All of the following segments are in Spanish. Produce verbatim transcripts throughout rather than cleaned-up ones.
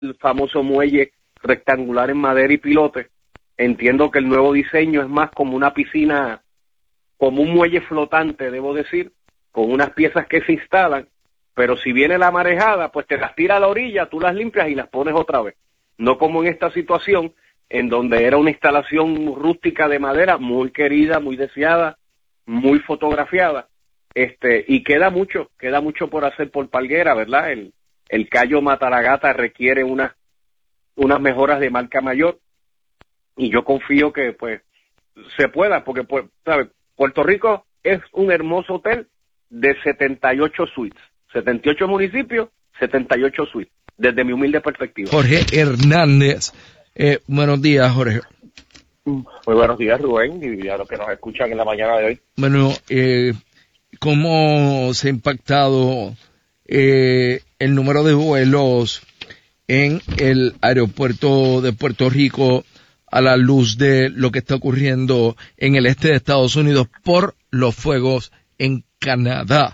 el famoso muelle rectangular en madera y pilote. Entiendo que el nuevo diseño es más como una piscina, como un muelle flotante, debo decir, con unas piezas que se instalan, pero si viene la marejada, pues te las tira a la orilla, tú las limpias y las pones otra vez. No como en esta situación, en donde era una instalación rústica de madera, muy querida, muy deseada, muy fotografiada, este, y queda mucho, queda mucho por hacer por Palguera, ¿verdad? El, el Cayo Mataragata requiere unas, unas mejoras de marca mayor, y yo confío que, pues, se pueda, porque, pues, ¿sabes? Puerto Rico es un hermoso hotel de setenta y ocho suites, setenta y ocho municipios, setenta y ocho suites, desde mi humilde perspectiva. Jorge Hernández, eh, buenos días, Jorge. Muy buenos días, Rubén, y a los que nos escuchan en la mañana de hoy. Bueno, eh, ¿cómo se ha impactado eh, el número de vuelos en el aeropuerto de Puerto Rico a la luz de lo que está ocurriendo en el este de Estados Unidos por los fuegos en Canadá?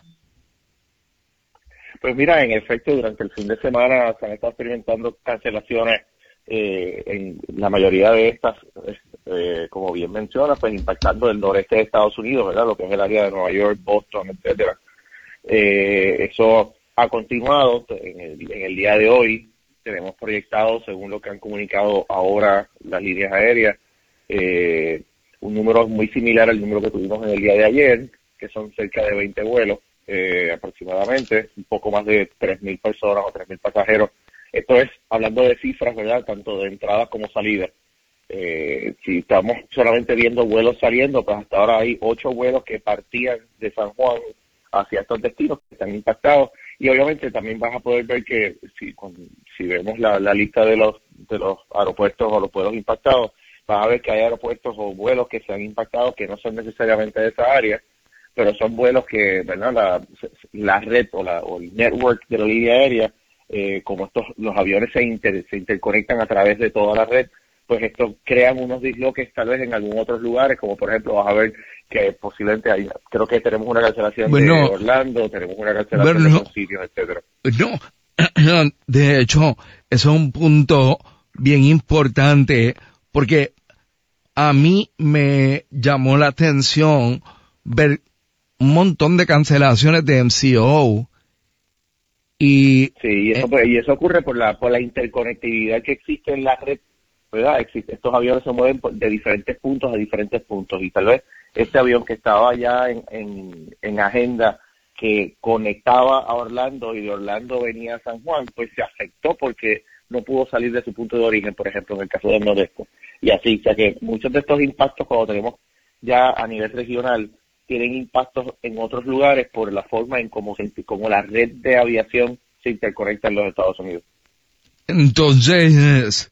Pues mira, en efecto, durante el fin de semana se han estado experimentando cancelaciones, eh, en la mayoría de estas, eh, como bien menciona, pues impactando el noreste de Estados Unidos, ¿verdad? Lo que es el área de Nueva York, Boston, etcétera. Eh, eso ha continuado en el, en el día de hoy. Tenemos proyectado, según lo que han comunicado ahora las líneas aéreas, eh, un número muy similar al número que tuvimos en el día de ayer, que son cerca de veinte vuelos eh, aproximadamente, un poco más de tres mil personas o tres mil pasajeros. Esto es hablando de cifras, ¿verdad?, tanto de entradas como salidas. Eh, si estamos solamente viendo vuelos saliendo, pues hasta ahora hay ocho vuelos que partían de San Juan hacia estos destinos que están impactados. Y obviamente también vas a poder ver que si, con, si vemos la, la lista de los de los aeropuertos o los vuelos impactados, vas a ver que hay aeropuertos o vuelos que se han impactado que no son necesariamente de esa área, pero son vuelos que, ¿verdad?, la, la red o, la, o el network de la línea aérea, eh, como estos los aviones se, inter, se interconectan a través de toda la red, pues estos crean unos disloques tal vez en algunos otros lugares, como por ejemplo vas a ver que posiblemente hay, creo que tenemos una cancelación bueno, de Orlando, tenemos una cancelación bueno, de otros sitios, etcétera. No, de hecho, eso es un punto bien importante, porque a mí me llamó la atención ver un montón de cancelaciones de M C O. Y, sí, y eso, eh, y eso ocurre por la por la interconectividad que existe en la red, ¿verdad? Existe, estos aviones se mueven de diferentes puntos a diferentes puntos, y tal vvez este avión que estaba ya en, en, en agenda, que conectaba a Orlando y de Orlando venía a San Juan, pues se afectó porque no pudo salir de su punto de origen, por ejemplo, en el caso del Nordeste. Y así, o sea que muchos de estos impactos, cuando tenemos ya a nivel regional, tienen impactos en otros lugares por la forma en cómo, se, cómo la red de aviación se interconecta en los Estados Unidos. Entonces,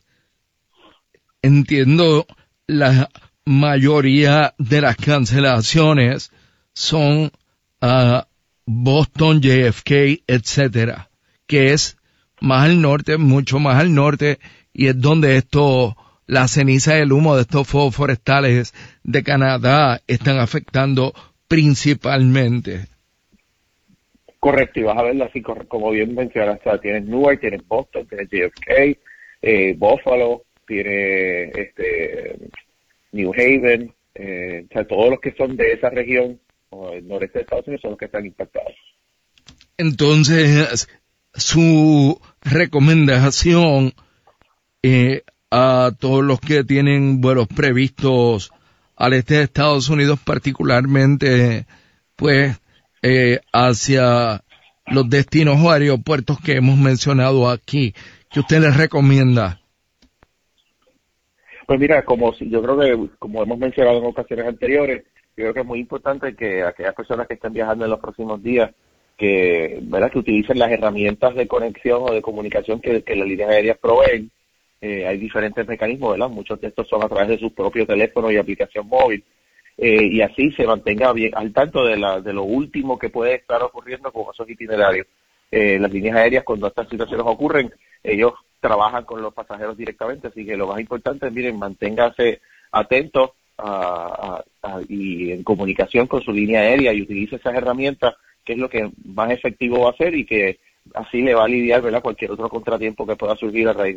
entiendo, la mayoría de las cancelaciones son uh, Boston, J F K, etcétera, que es más al norte, mucho más al norte, y es donde esto, la ceniza y el humo de estos fuegos forestales de Canadá están afectando principalmente. Correcto, y vas a verlo así, como bien mencionaste, o sea, tienes Newark, tienes Boston, tienes J F K, eh, Buffalo, tiene este New Haven, eh, o sea, todos los que son de esa región, o el noreste de Estados Unidos, son los que están impactados. Entonces, su recomendación eh, a todos los que tienen vuelos previstos al este de Estados Unidos, particularmente, pues, eh, hacia los destinos o aeropuertos que hemos mencionado aquí, ¿qué usted les recomienda? Pues mira, como si, yo creo que, como hemos mencionado en ocasiones anteriores, yo creo que es muy importante que aquellas personas que estén viajando en los próximos días, que, ¿verdad?, que utilicen las herramientas de conexión o de comunicación que, que las líneas aéreas proveen. Eh, hay diferentes mecanismos, ¿verdad? Muchos de estos son a través de su propio teléfono y aplicación móvil. Eh, y así se mantenga bien al tanto de, la, de lo último que puede estar ocurriendo con esos itinerarios. Eh, las líneas aéreas, cuando estas situaciones ocurren, ellos trabajan con los pasajeros directamente, así que lo más importante es, miren, manténgase atento a, a, a, y en comunicación con su línea aérea y utilice esas herramientas, que es lo que más efectivo va a ser y que así le va a lidiar, ¿verdad?, cualquier otro contratiempo que pueda surgir a raíz